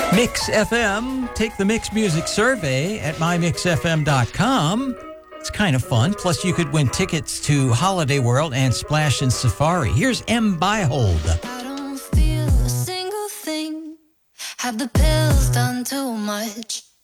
Mix FM. Take the Mix Music Survey at mymixfm.com. It's kind of fun. Plus, you could win tickets to Holiday World and Splash and Safari. Here's M. Byhold. I don't feel a single thing. Have the pills done too much?